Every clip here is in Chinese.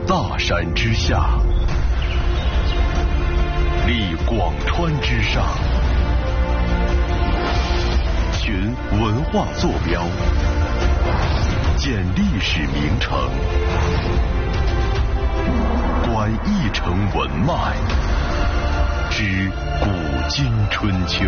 大山之下，立广川之上，寻文化坐标，建历史名城，观一城文脉，知古今春秋。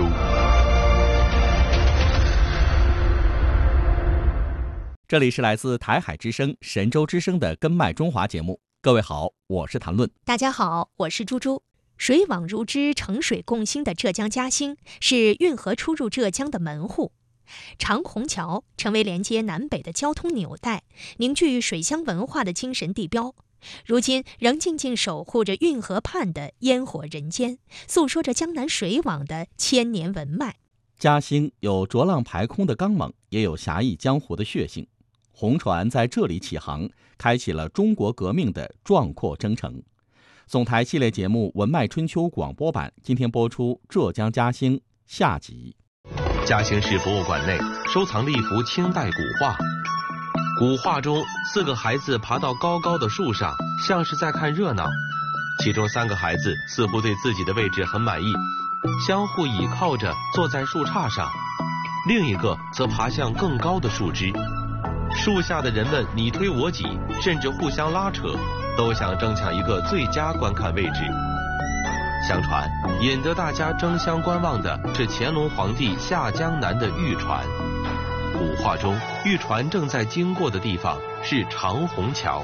这里是来自台海之声、神州之声的根脉中华节目。各位好，我是谭论。 大家好，我是朱朱。水网如织、城水共兴的浙江嘉兴是运河出入浙江的门户，长虹桥成为连接南北的交通纽带，凝聚水乡文化的精神地标。如今仍静静守护着运河畔的烟火人间，诉说着江南水网的千年文脉。 嘉兴有浊浪排空的刚猛，也有侠义江湖的血性。红船在这里起航，开启了中国革命的壮阔征程。总台系列节目《文脉春秋》广播版今天播出浙江嘉兴下集。 嘉兴市博物馆内收藏了一幅清代古画，古画中4个孩子爬到高高的树上，像是在看热闹。其中3个孩子似乎对自己的位置很满意，相互倚靠着坐在树杈上，另一个则爬向更高的树枝。树下的人们你推我挤，甚至互相拉扯，都想争抢一个最佳观看位置。相传引得大家争相观望的是乾隆皇帝下江南的御船。古画中御船正在经过的地方是长虹桥。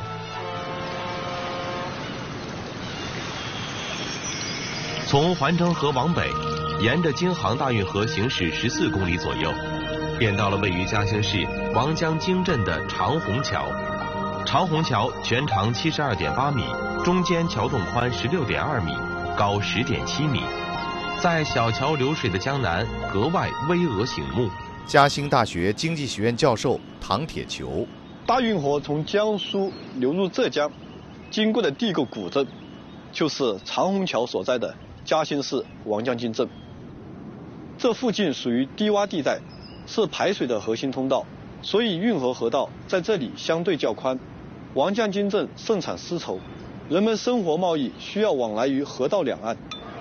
从环城河往北，沿着京杭大运河行驶14公里左右，便到了位于嘉兴市王江泾镇的长虹桥。长虹桥全长72.8米，中间桥洞宽16.2米，高10.7米，在小桥流水的江南格外巍峨醒目。 嘉兴大学经济学院教授唐铁球： 大运河从江苏流入浙江，经过的第一个古镇就是长虹桥所在的嘉兴市王江泾镇。这附近属于低洼地带，是排水的核心通道，所以运河河道在这里相对较宽。王江泾镇盛产丝绸，人们生活贸易需要往来于河道两岸。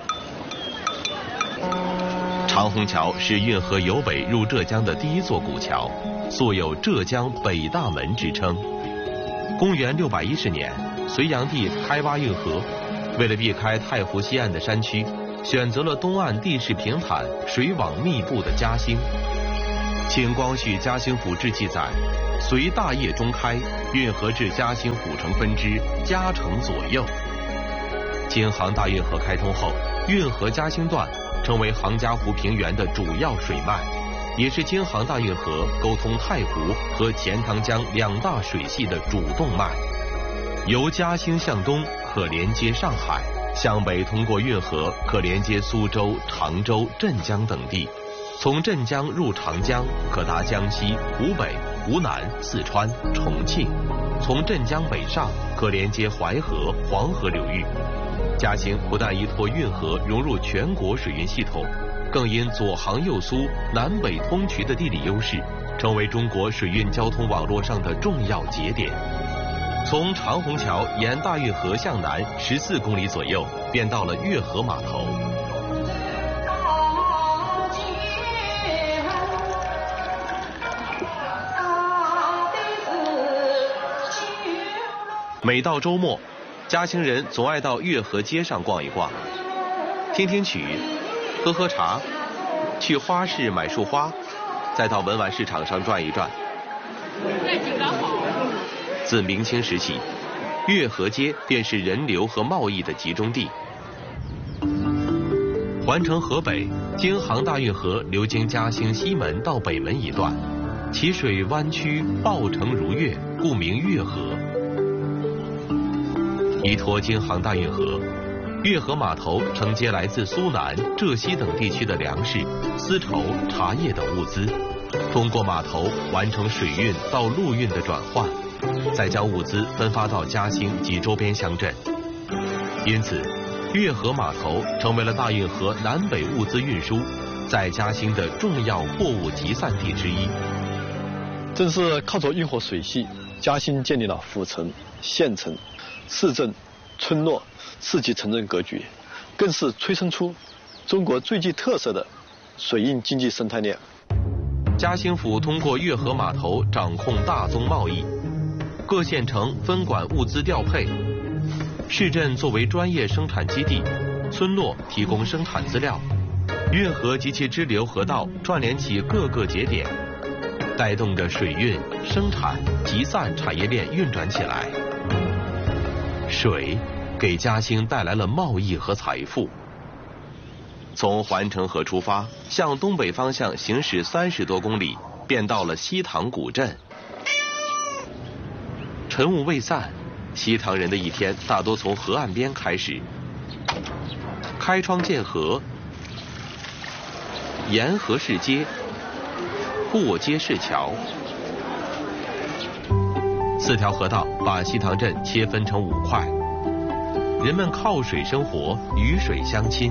长虹桥是运河由北入浙江的第一座古桥，素有浙江北大门之称。公元610年，隋炀帝开挖运河，为了避开太湖西岸的山区，选择了东岸地势平坦、水网密布的嘉兴。清光绪嘉兴府志记载，隋大业中开，运河至嘉兴府城分支嘉城左右。京杭大运河开通后，运河嘉兴段成为杭嘉湖平原的主要水脉，也是京杭大运河沟通太湖和钱塘江2大水系的主动脉。由嘉兴向东可连接上海，向北通过运河可连接苏州、常州、镇江等地。从镇江入长江，可达江西、湖北、湖南、四川、重庆；从镇江北上，可连接淮河、黄河流域。嘉兴不但依托运河融入全国水运系统，更因左航右苏、南北通衢的地理优势，成为中国水运交通网络上的重要节点。从长虹桥沿大运河向南14公里左右，便到了月河码头。每到周末，嘉兴人总爱到月河街上逛一逛，听听曲，喝喝茶，去花市买束花，再到文玩市场上转一转。自明清时起，月河街便是人流和贸易的集中地。环城河北，京杭大运河流经嘉兴西门到北门一段，其水弯曲，抱成如月，故名月河。依托京杭大运河，月河码头承接来自苏南、浙西等地区的粮食、丝绸、茶叶等物资，通过码头完成水运到陆运的转换，再将物资分发到嘉兴及周边乡镇。因此，月河码头成为了大运河南北物资运输在嘉兴的重要货物集散地之一。 正是靠着运河水系，嘉兴建立了府城、县城， 市镇、村落4级城镇格局，更是催生出中国最具特色的水运经济生态链。 嘉兴府通过越河码头掌控大宗贸易，各县城分管物资调配，市镇作为专业生产基地，村落提供生产资料，运河及其支流河道串联起各个节点，带动着水运、生产、集散产业链运转起来。水给嘉兴带来了贸易和财富。从环城河出发，向东北方向行驶30多公里，便到了西塘古镇。晨雾未散，西塘人的一天大多从河岸边开始。开窗见河，沿河是街，过街是桥。4条河道把西塘镇切分成5块，人们靠水生活，与水相亲。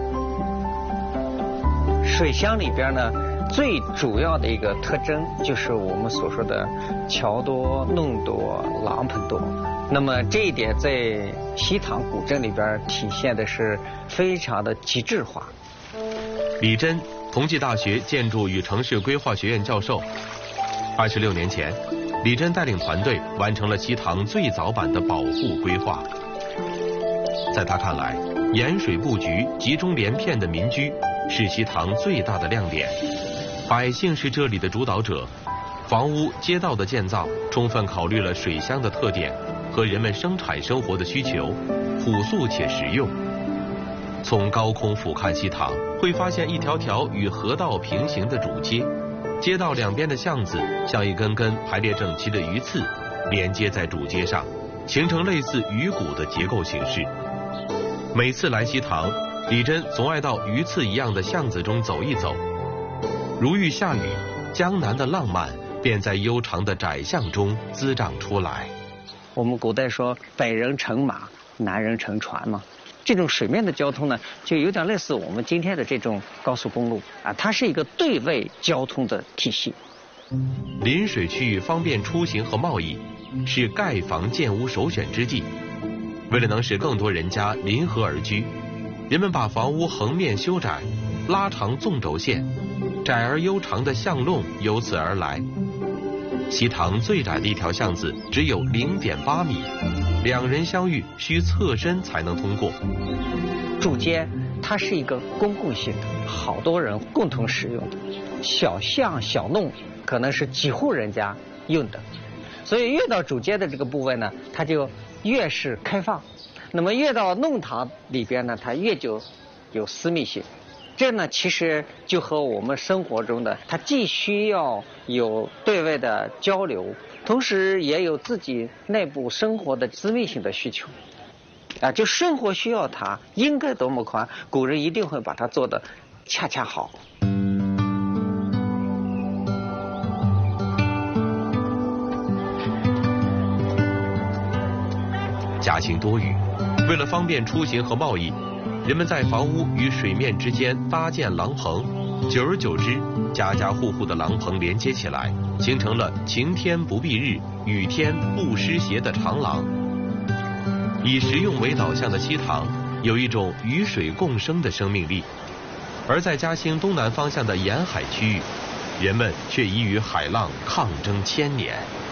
水乡里边呢，最主要的一个特征就是我们所说的桥多、弄多、廊棚多。那么这一点在西塘古镇里边体现的是非常的极致化。 李真，同济大学建筑与城市规划学院教授。26年前，李真带领团队完成了西塘最早版的保护规划。在他看来，沿水布局、集中连片的民居是西塘最大的亮点，百姓是这里的主导者。房屋、街道的建造充分考虑了水乡的特点和人们生产生活的需求，朴素且实用。从高空俯瞰西塘，会发现一条条与河道平行的主街，街道两边的巷子像一根根排列整齐的鱼刺，连接在主街上，形成类似鱼骨的结构形式。每次来西塘，李真总爱到鱼刺一样的巷子中走一走。如遇下雨，江南的浪漫便在悠长的窄巷中滋长出来。 我们古代说北人乘马，南人乘船嘛，这种水面的交通呢，就有点类似我们今天的这种高速公路啊，它是一个对外交通的体系。 临水区域方便出行和贸易，是盖房建屋首选之地。为了能使更多人家临河而居，人们把房屋横面修窄，拉长纵轴线，窄而悠长的巷弄由此而来。西塘最窄的一条巷子只有0.8米，2人相遇需侧身才能通过。 主街它是一个公共性的，好多人共同使用的，小巷小弄可能是几户人家用的，所以越到主街的这个部分呢，它就越是开放。那么越到弄堂里边呢，它越就有私密性。这呢，其实就和我们生活中的，它既需要有对外的交流，同时也有自己内部生活的私密性的需求。啊，就生活需要它应该多么宽，古人一定会把它做得恰恰好。 嘉兴多雨，为了方便出行和贸易，人们在房屋与水面之间搭建廊棚，久而久之，家家户户的廊棚连接起来，形成了晴天不蔽日，雨天不湿鞋的长廊。以实用为导向的西塘有一种与水共生的生命力，而在嘉兴东南方向的沿海区域，人们却已与海浪抗争1000年。